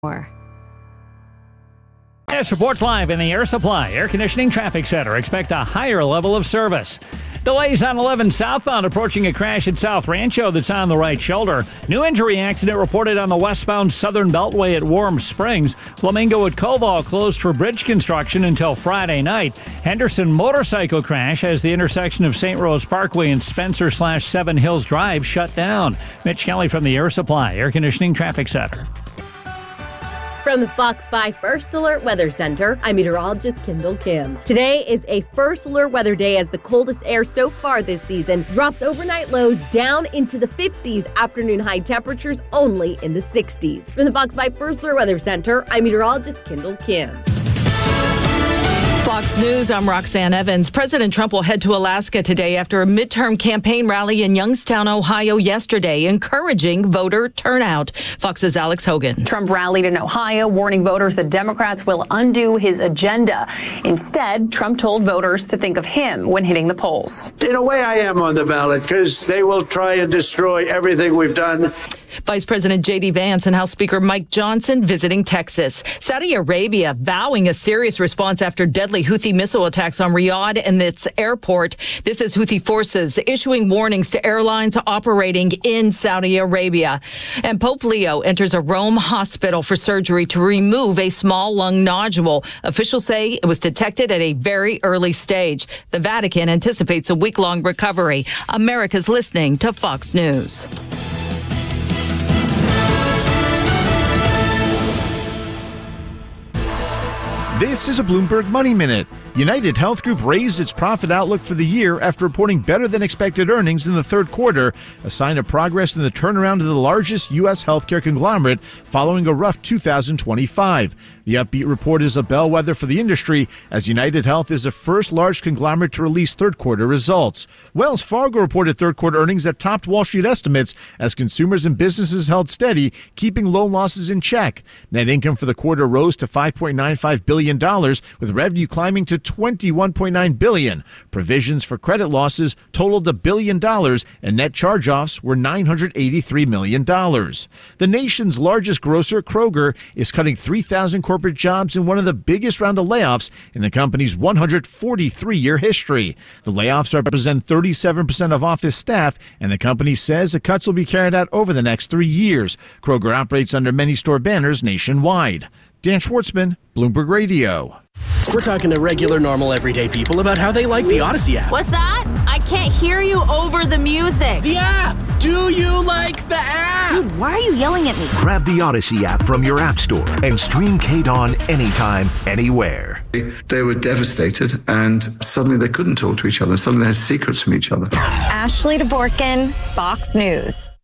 more. This reports live in the Air Supply Air Conditioning Traffic Center. Expect a higher level of service. Delays on 11 southbound approaching a crash at South Rancho that's on the right shoulder. New injury accident reported on the westbound Southern Beltway at Warm Springs. Flamingo at Koval closed for bridge construction until Friday night. Henderson motorcycle crash as the intersection of St. Rose Parkway and Spencer/Seven Hills Drive shut down. Mitch Kelly from the Air Supply Air Conditioning Traffic Center. From the Fox 5 First Alert Weather Center, I'm meteorologist Kendall Kim. Today is a First Alert weather day as the coldest air so far this season drops overnight lows down into the 50s, afternoon high temperatures only in the 60s. From the Fox 5 First Alert Weather Center, I'm meteorologist Kendall Kim. Fox News, I'm Roxanne Evans. President Trump will head to Alaska today after a midterm campaign rally in Youngstown, Ohio yesterday, encouraging voter turnout. Fox's Alex Hogan. Trump rallied in Ohio, warning voters that Democrats will undo his agenda. Instead, Trump told voters to think of him when hitting the polls. In a way, I am on the ballot because they will try and destroy everything we've done. Vice President J.D. Vance and House Speaker Mike Johnson visiting Texas. Saudi Arabia vowing a serious response after deadly Houthi missile attacks on Riyadh and its airport. This is Houthi forces issuing warnings to airlines operating in Saudi Arabia. And Pope Leo enters a Rome hospital for surgery to remove a small lung nodule. Officials say it was detected at a very early stage. The Vatican anticipates a week-long recovery. America's listening to Fox News. This is a Bloomberg Money Minute. United Health Group raised its profit outlook for the year after reporting better than expected earnings in the third quarter, a sign of progress in the turnaround of the largest U.S. healthcare conglomerate following a rough 2025. The upbeat report is a bellwether for the industry, as United Health is the first large conglomerate to release third quarter results. Wells Fargo reported third quarter earnings that topped Wall Street estimates as consumers and businesses held steady, keeping loan losses in check. Net income for the quarter rose to $5.95 billion, with revenue climbing to $21.9 billion. Provisions for credit losses totaled $1 billion, and net charge-offs were $983 million. The nation's largest grocer, Kroger, is cutting 3,000 corporate jobs in one of the biggest round of layoffs in the company's 143-year history. The layoffs represent 37% of office staff, and the company says the cuts will be carried out over the next 3 years. Kroger operates under many store banners nationwide. Dan Schwartzman, Bloomberg Radio. We're talking to regular, normal, everyday people about how they like the Odyssey app. What's that? I can't hear you over the music. The app! Do you like the app? Dude, why are you yelling at me? Grab the Odyssey app from your app store and stream KDAWN anytime, anywhere. They were devastated, and suddenly they couldn't talk to each other. Suddenly they had secrets from each other. Ashley Dvorkin, Fox News.